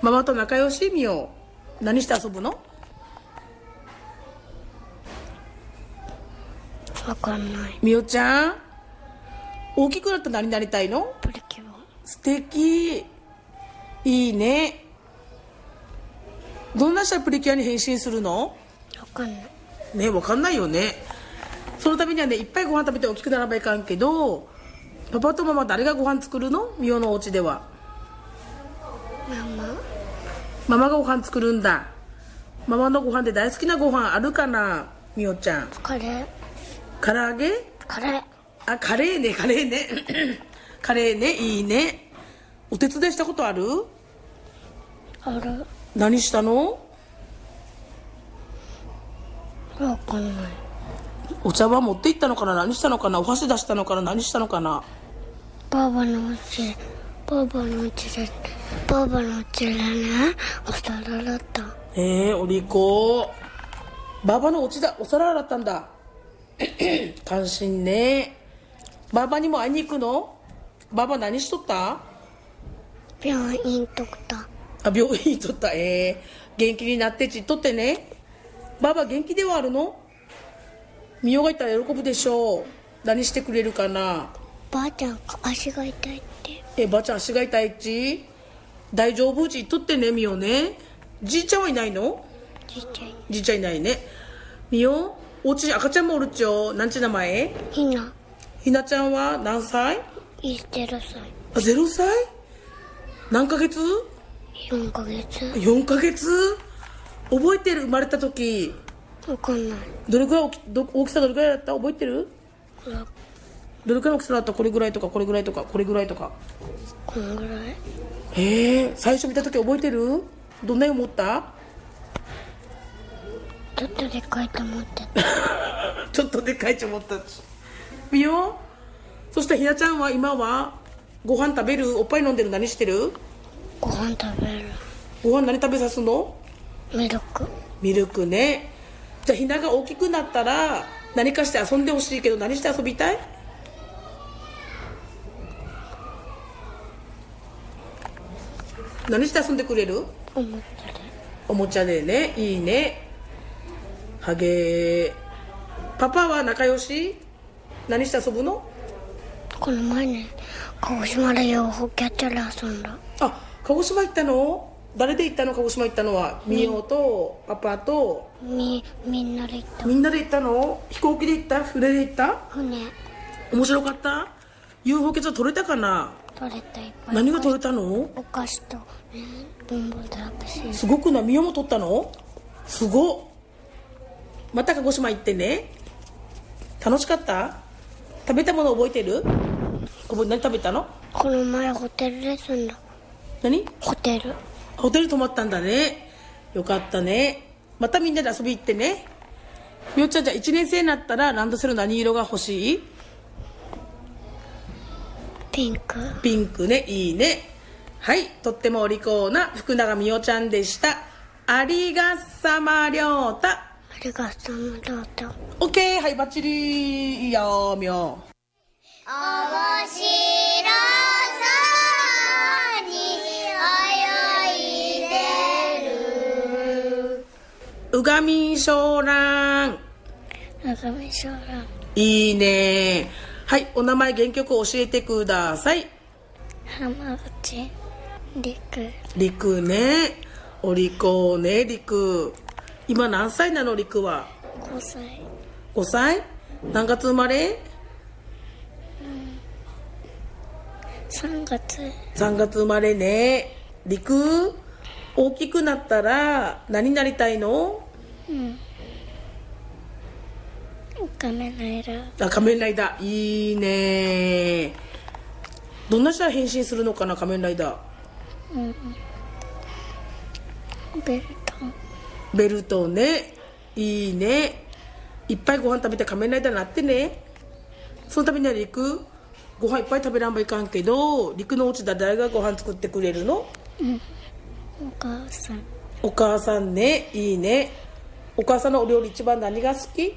ママと仲良しみよ。何して遊ぶの？ わかんない。 みよちゃん、大きくなったら何になりたいの？ プリキュア。 素敵。いいね。どんなしたらプリキュアに変身するの？ わかんない。 ね、わかんないよね。そのためにはね、いっぱいご飯食べて大きくならばいかんけど、パパとママ誰がご飯作るの？みよのお家では。ママがご飯作るんだ。ママのご飯で大好きなご飯あるかな？みよちゃん。 カレー。 唐揚げ？ カレー。 あ、カレーね、カレーね。カレーね、いいね。お手伝いしたことある？ ある。 何したの？ わかんない。 お茶碗持って行ったのかな？何したのかな？お箸出したのかな？何したのかな？ バーバのうちでね、お皿洗った。 お利口。バーバのお家だ、お皿洗ったんだ。関心ね。バーバにも会いに行くの？バーバ何しとった？ 病院とった。 あ、病院とった。元気になってちっとってね。バーバ元気ではあるの？みよがいたら喜ぶでしょう。何してくれるかな？ ばあちゃんが足が痛いって。 ばあちゃん足が痛いっち？大丈夫うち言っとってね、みよね。じいちゃんはいないの？ じいちゃん。 じいちゃんいないね。みよ、お家に赤ちゃんもおるっちょ。なんち名前？ ひな。 ひなちゃんは何歳 0歳。 あ、0歳？何ヶ月？ 4ヶ月。 4ヶ月？覚えてる？生まれた時わかんない。 どれくらい大きさどれくらいだった？覚えてる？どれくらいの大きさだった？これぐらいとかこれぐらいとかこれぐらいとか。 こんぐらい。 最初見た時覚えてる？どんなに思った？ ちょっとでかいと思ってた。 ちょっとでかいと思った。みよ。そしてひなちゃんは今はご飯食べる？おっぱい飲んでる？何してる？ ご飯食べる。 ご飯何食べさすの？ ミルク。 ミルクね。じゃあひなが大きくなったら何かして遊んでほしいけど、何して遊びたい？何して遊んでくれる？ おもちゃで。 おもちゃでね。いいね。はげー。パパは仲良し？何して遊ぶの？ この前ね、鹿児島でUFOキャッチャーで遊んだ。 あ、鹿児島行ったの？誰で行ったの？鹿児島行ったのはみよとパパとみんなで行った。 みんなで行ったの？飛行機で行った？船で行った？ 船。 面白かった？ UFO キャッチャー取れたかな？ 取れた。いっぱい。 何が取れたの？ お菓子とね、文房具だし。 すごくな。みよも取ったの？すごっ。また鹿児島行ってね。楽しかった？食べたもの覚えてる？何食べたの？ この前ホテルで住んだ。 何？ ホテル。 ホテル泊まったんだね。よかったね。またみんなで遊び行ってね。みよちゃん、じゃあ1年生になったらランドセル何色が欲しい？ ピンク。 ピンクね。いいね。はい、とってもお利口な福永みよちゃんでした。ありがさまりょうた。 ありがとう。どうぞ。 オッケー、はい、バッチリ。いいよ、みよ。 おもしろそうに泳いでる。 うがみしょうらん。 長見将来。 いいね。はい、お名前原曲教えてください。 浜口りく。 りくね。お利口ね、りく。今何歳なの、りくは？ 5歳。 5歳？何月生まれ 3月。 ？3月生まれね。りく、大きくなったら何になりたいの？ 仮面ライダー。 あ、仮面ライダー。いいね。どんな人は変身するのかな、仮面ライダー。 ベルト。 ベルトね。いいね。いっぱいご飯食べて仮面ライダーになってね。そのためにはりく、ご飯いっぱい食べらんばいかんけど、りくのお家で誰がご飯作ってくれるの？ お母さん。 お母さんね。いいね。お母さんのお料理一番何が好き？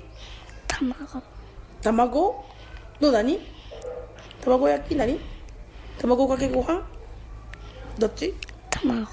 卵の何？卵焼き何？卵かけご飯？どっち？ 卵。